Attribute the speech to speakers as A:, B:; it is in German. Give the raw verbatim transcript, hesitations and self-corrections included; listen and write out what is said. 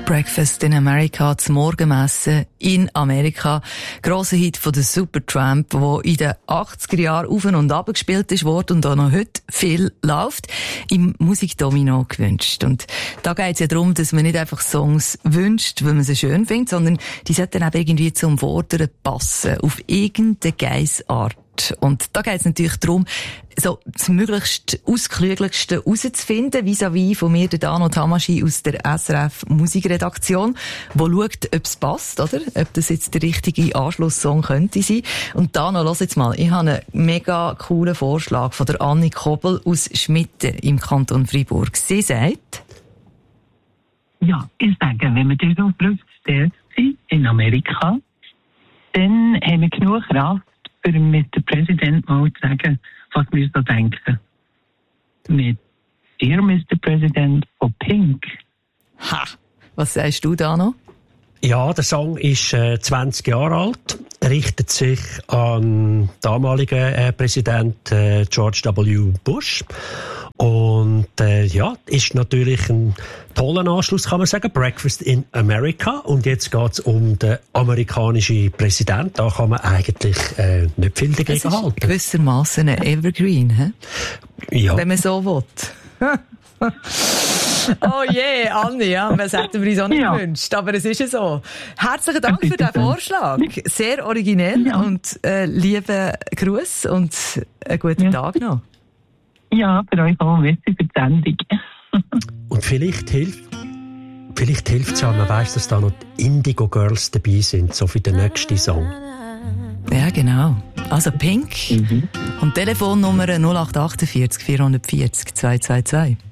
A: Breakfast in America, das Morgenmessen in Amerika. Grosser Hit von der Supertramp, der in den achtziger Jahren auf und ab gespielt ist worden und auch noch heute viel läuft, im Musikdomino gewünscht. Und da geht es ja darum, dass man nicht einfach Songs wünscht, weil man sie schön findet, sondern die sollten eben irgendwie zum Vorderen passen, auf irgendeine Geissart. Und da geht es natürlich darum, so das möglichst Ausklügeligste herauszufinden, vis-à-vis von mir, der Dano Tamaschi aus der S R F Musikredaktion, wo schaut, ob es passt, oder? Ob das jetzt der richtige Anschlusssong könnte sein. Und Dano, lass jetzt mal, ich habe einen mega coolen Vorschlag von der Anni Kobel aus Schmitten im Kanton Freiburg. Sie sagt:
B: Ja, ich sage, wenn wir darauf berücksichtigt sind, in Amerika, dann haben wir genug Kraft, für mit dem Präsidenten mal zu sagen, was wir so denken. Mit Dear Mister President von Pink.
A: Ha! Was sagst du da noch?
C: Ja, der Song ist äh, zwanzig Jahre alt, richtet sich an den damaligen äh, Präsident äh, George W. Bush. Und äh, ja, ist natürlich ein toller Anschluss, kann man sagen. Breakfast in America. Und jetzt geht's um den amerikanischen Präsidenten. Da kann man eigentlich äh, nicht viel dagegen
A: das
C: halten.
A: Ist gewissermaßen ein Evergreen, hä?
C: Ja.
A: Wenn man so will. Oh je, yeah, Anni, ja, das hätten wir uns auch nicht ja. gewünscht, aber es ist ja so. Herzlichen Dank für diesen Vorschlag. Sehr originell ja. und äh, lieben Gruß und einen guten ja. Tag noch.
B: Ja, für euch auch. Merci für die Sendung.
C: Und vielleicht hilft vielleicht hilft es ja, man weiss, dass da noch die Indigo Girls dabei sind, so für den nächsten Song.
A: Ja, genau. Also Pink
B: mhm.
A: und Telefonnummer null acht acht vier vier vier null zwei zwei zwei.